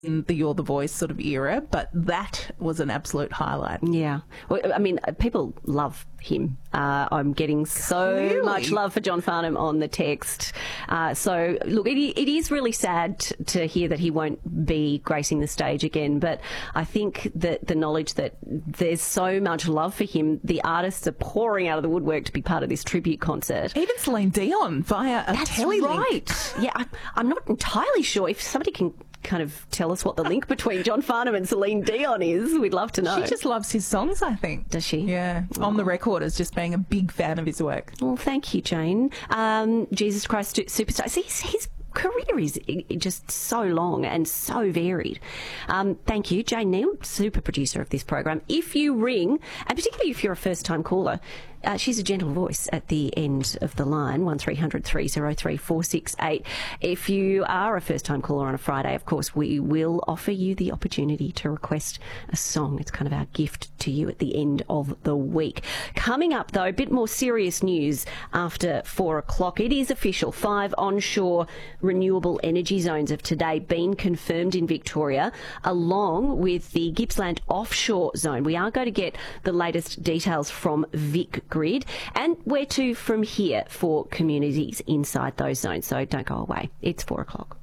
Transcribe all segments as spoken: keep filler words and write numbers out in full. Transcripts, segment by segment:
in the You're the Voice sort of era, but that was an absolute highlight. Yeah. Well, I mean, people love him. Uh, I'm getting so Really? much love for John Farnham on the text. Uh, so, look, it, it is really sad to hear that he won't be gracing the stage again, but I think that the knowledge that there's so much love for him, the artists are pouring out of the woodwork to be part of this tribute concert. Even Celine Dion via a That's telelink. right. Yeah, I, I'm not entirely sure if somebody can kind of tell us what the link between John Farnham and Celine Dion is. We'd love to know. She just loves his songs, I think. Does she? Yeah. Oh. On the record as just being a big fan of his work. Well, thank you, Jane. Um, Jesus Christ Superstar. See, his, his career is just so long and so varied. Um, thank you, Jane Neal, super producer of this program. If you ring, and particularly if you're a first-time caller, Uh, she's a gentle voice at the end of the line, one three hundred three oh three four six eight. If you are a first-time caller on a Friday, of course, we will offer you the opportunity to request a song. It's kind of our gift to you at the end of the week. Coming up, though, a bit more serious news after four o'clock. It is official. Five onshore renewable energy zones have today been confirmed in Victoria, along with the Gippsland offshore zone. We are going to get the latest details from Vic Grid and where to from here for communities inside those zones. So don't go away. It's four o'clock.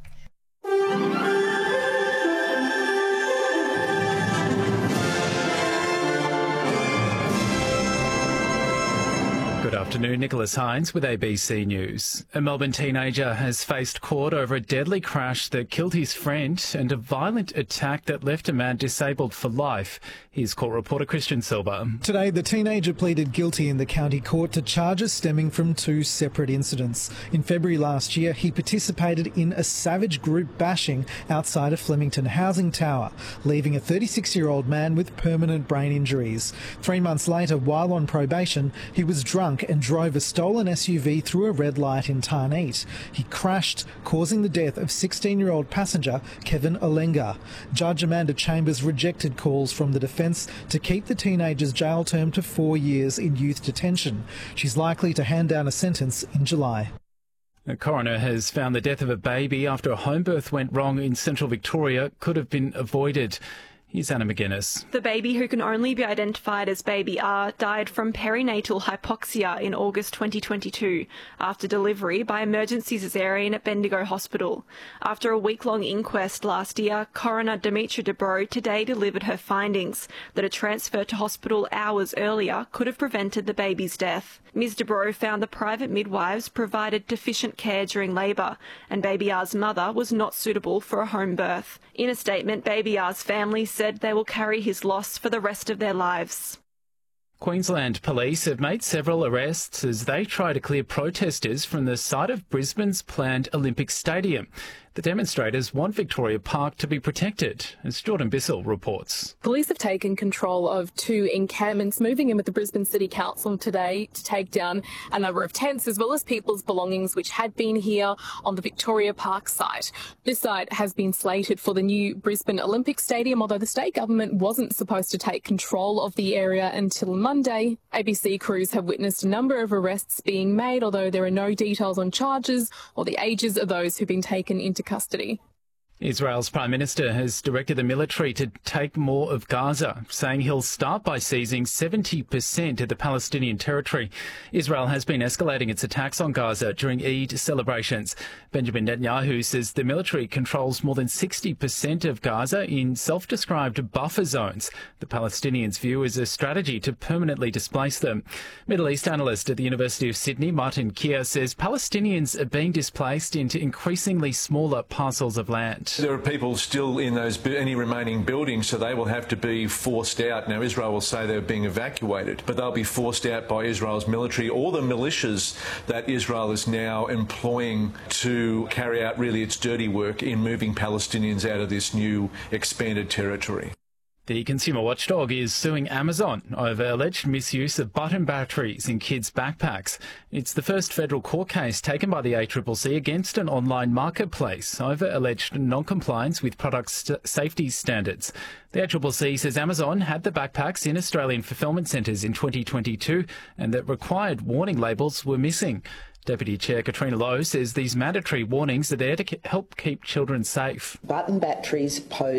Good afternoon, Nicholas Hines with A B C News. A Melbourne teenager has faced court over a deadly crash that killed his friend and a violent attack that left a man disabled for life. Here's court reporter Christian Silva. Today, the teenager pleaded guilty in the county court to charges stemming from two separate incidents. In February last year, he participated in a savage group bashing outside a Flemington housing tower, leaving a thirty-six-year-old man with permanent brain injuries. Three months later, while on probation, he was drunk and drove a stolen S U V through a red light in Tarneet. He crashed, causing the death of sixteen-year-old passenger Kevin Olenga. Judge Amanda Chambers rejected calls from the defence to keep the teenager's jail term to four years in youth detention. She's likely to hand down a sentence in July. A coroner has found the death of a baby after a home birth went wrong in central Victoria could have been avoided. Here's Anna McGuinness. The baby, who can only be identified as baby R, died from perinatal hypoxia in August twenty twenty-two after delivery by emergency caesarean at Bendigo Hospital. After a week-long inquest last year, coroner Demetra Dubrow today delivered her findings that a transfer to hospital hours earlier could have prevented the baby's death. Miz Dubrow found the private midwives provided deficient care during labour, and baby R's mother was not suitable for a home birth. In a statement, baby R's family said they will carry his loss for the rest of their lives. Queensland Police have made several arrests as they try to clear protesters from the site of Brisbane's planned Olympic Stadium. The demonstrators want Victoria Park to be protected, as Jordan Bissell reports. Police have taken control of two encampments, moving in with the Brisbane City Council today to take down a number of tents as well as people's belongings which had been here on the Victoria Park site. This site has been slated for the new Brisbane Olympic Stadium, although the state government wasn't supposed to take control of the area until Monday. A B C crews have witnessed a number of arrests being made, although there are no details on charges or the ages of those who've been taken into custody. Israel's Prime Minister has directed the military to take more of Gaza, saying he'll start by seizing seventy percent of the Palestinian territory. Israel has been escalating its attacks on Gaza during Eid celebrations. Benjamin Netanyahu says the military controls more than sixty percent of Gaza in self-described buffer zones. The Palestinians view as a strategy to permanently displace them. Middle East analyst at the University of Sydney, Martin Keir, says Palestinians are being displaced into increasingly smaller parcels of land. There are people still in those any remaining buildings, so they will have to be forced out. Now, Israel will say they're being evacuated, but they'll be forced out by Israel's military or the militias that Israel is now employing to carry out really its dirty work in moving Palestinians out of this new expanded territory. The consumer watchdog is suing Amazon over alleged misuse of button batteries in kids' backpacks. It's the first federal court case taken by the A C C C against an online marketplace over alleged non-compliance with product st- safety standards. The A C C C says Amazon had the backpacks in Australian fulfilment centres in twenty twenty-two and that required warning labels were missing. Deputy Chair Katrina Lowe says these mandatory warnings are there to help keep children safe. Button batteries pose